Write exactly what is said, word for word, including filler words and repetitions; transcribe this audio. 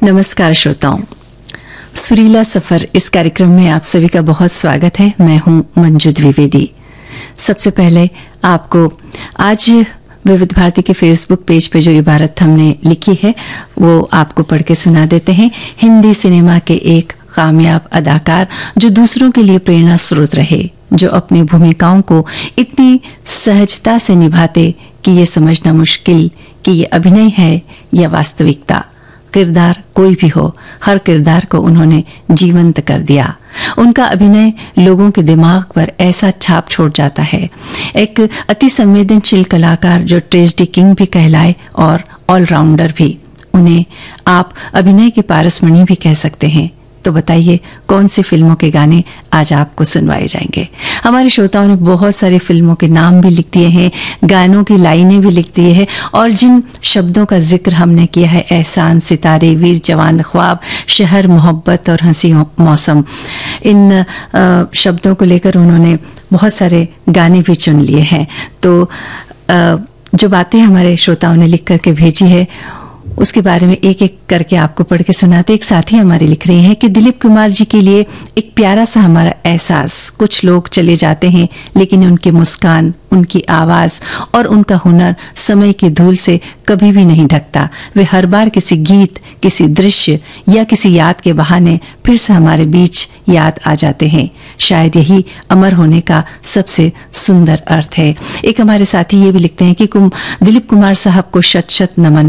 नमस्कार श्रोताओं, सुरीला सफर इस कार्यक्रम में आप सभी का बहुत स्वागत है। मैं हूं मंजू द्विवेदी। सबसे पहले आपको आज विविध भारती के फेसबुक पेज पे जो इबारत हमने लिखी है वो आपको पढ़ के सुना देते हैं। हिंदी सिनेमा के एक कामयाब अदाकार जो दूसरों के लिए प्रेरणा स्रोत रहे, जो अपनी भूमिकाओं को इतनी सहजता से निभाते कि ये समझना मुश्किल कि ये अभिनय है या वास्तविकता। किरदार कोई भी हो, हर किरदार को उन्होंने जीवंत कर दिया। उनका अभिनय लोगों के दिमाग पर ऐसा छाप छोड़ जाता है। एक अति संवेदनशील कलाकार जो ट्रेजेडी किंग भी कहलाए और ऑलराउंडर भी। उन्हें आप अभिनय के पारसमणि भी कह सकते हैं। तो बताइए कौन सी फिल्मों के गाने आज आपको सुनवाए जाएंगे। हमारे श्रोताओं ने बहुत सारी फिल्मों के नाम भी लिख दिए हैं, गानों की लाइनें भी लिख दी है, और जिन शब्दों का जिक्र हमने किया है, एहसान, सितारे, वीर जवान, ख्वाब, शहर, मोहब्बत और हंसी मौसम, इन शब्दों को लेकर उन्होंने बहुत सारे गाने भी चुन लिए हैं। तो जो बातें हमारे श्रोताओं ने लिख करके भेजी है उसके बारे में एक एक करके आपको पढ़ के सुनाते। एक साथी हमारे लिख रहे हैं कि दिलीप कुमार जी के लिए एक प्यारा सा हमारा एहसास। कुछ लोग चले जाते हैं लेकिन उनकी मुस्कान, उनकी आवाज और उनका हुनर समय की धूल से कभी भी नहीं ढकता। वे हर बार किसी गीत, किसी दृश्य या किसी याद के बहाने फिर से हमारे बीच याद आ जाते हैं। शायद यही अमर होने का सबसे सुंदर अर्थ है। एक हमारे साथी ये भी लिखते हैं कि दिलीप कुमार साहब को शत शत नमन।